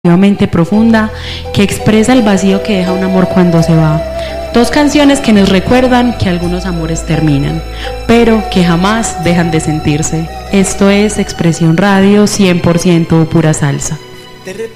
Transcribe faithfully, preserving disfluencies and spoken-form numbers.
profunda que expresa el vacío que deja un amor cuando se va. Dos canciones que nos recuerdan que algunos amores terminan, pero que jamás dejan de sentirse. Esto es Expresión Radio, cien por ciento pura salsa.